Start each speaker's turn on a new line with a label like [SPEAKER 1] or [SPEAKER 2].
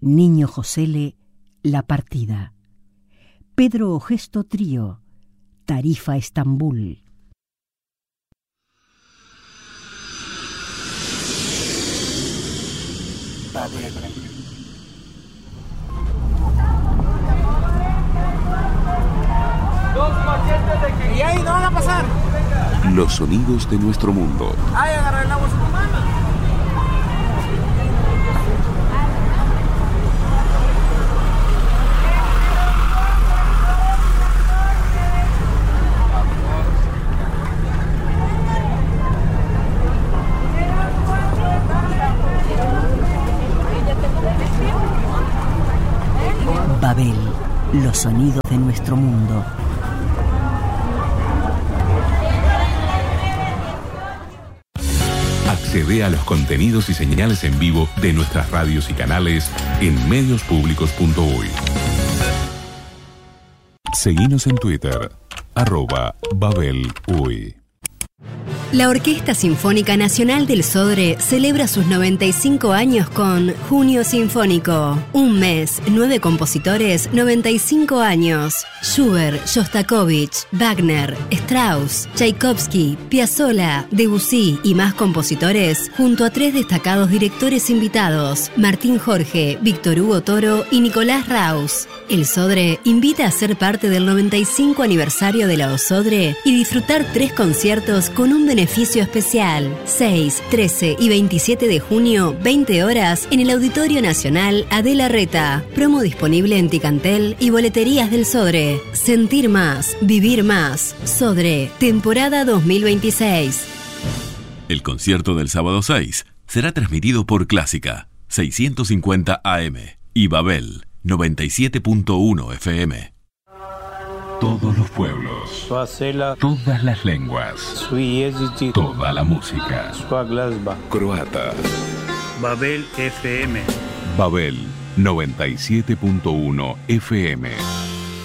[SPEAKER 1] Niño Josele, La Partida. Pedro Ogesto Trío, Tarifa Estambul.
[SPEAKER 2] Y ahí no van a pasar.
[SPEAKER 3] Los sonidos de nuestro mundo.
[SPEAKER 2] Ay, agarra el agua su mano.
[SPEAKER 1] Babel, los sonidos de nuestro mundo.
[SPEAKER 3] Accede a los contenidos y señales en vivo de nuestras radios y canales en mediospublicos.uy. Seguinos en Twitter, @BabelUy.
[SPEAKER 4] La Orquesta Sinfónica Nacional del Sodre celebra sus 95 años con Junio Sinfónico. Un mes, 9 compositores, 95 años. Schubert, Shostakovich, Wagner, Strauss, Tchaikovsky, Piazzolla, Debussy y más compositores, junto a 3 destacados directores invitados, Martín Jorge, Víctor Hugo Toro y Nicolás Raus. El Sodre invita a ser parte del 95 aniversario de la OSodre y disfrutar 3 conciertos con un beneficio especial. 6, 13 y 27 de junio, 20 horas, en el Auditorio Nacional Adela Reta. Promo disponible en Ticantel y boleterías del Sodre. Sentir más, vivir más. Sodre, temporada 2026.
[SPEAKER 5] El concierto del sábado 6 será transmitido por Clásica 650 AM y Babel 97.1 FM. Todos los pueblos, todas las lenguas, toda la música. Croata.
[SPEAKER 6] Babel FM.
[SPEAKER 3] Babel 97.1 FM.